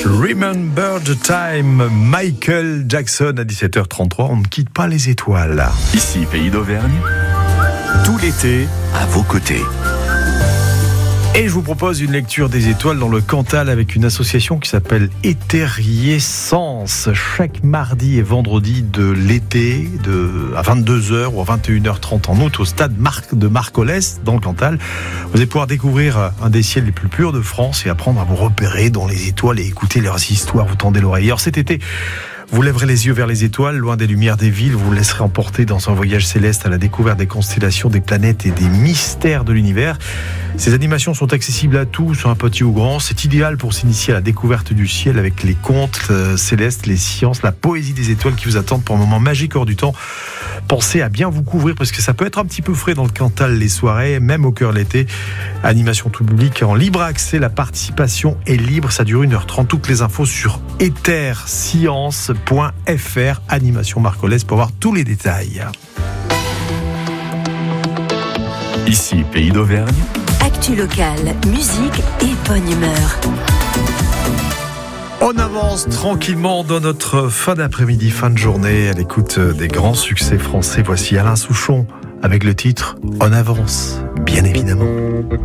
Remember the Time, Michael Jackson à 17h33. On ne quitte pas les étoiles. Ici, Pays d'Auvergne, tout l'été, à vos côtés. Et je vous propose une lecture des étoiles dans le Cantal avec une association qui s'appelle Étheriescence. Chaque mardi et vendredi de l'été, à 22h ou à 21h30 en août, au stade de Marcollès, dans le Cantal, vous allez pouvoir découvrir un des ciels les plus purs de France et apprendre à vous repérer dans les étoiles et écouter leurs histoires. Vous tendez l'oreille. Alors cet été, vous lèverez les yeux vers les étoiles, loin des lumières des villes, vous vous laisserez emporter dans un voyage céleste à la découverte des constellations, des planètes et des mystères de l'univers. Ces animations sont accessibles à tous, un petit ou grand. C'est idéal pour s'initier à la découverte du ciel avec les contes célestes, les sciences, la poésie des étoiles qui vous attendent pour un moment magique hors du temps. Pensez à bien vous couvrir parce que ça peut être un petit peu frais dans le Cantal les soirées, même au cœur de l'été. Animation tout public en libre accès, la participation est libre, ça dure 1h30. Toutes les infos sur etherscience.fr, animation Marcollès pour voir tous les détails. Ici, Pays d'Auvergne. Actu locale, musique et bonne humeur. On avance tranquillement dans notre fin d'après-midi, fin de journée, à l'écoute des grands succès français. Voici Alain Souchon avec le titre « On avance », bien évidemment.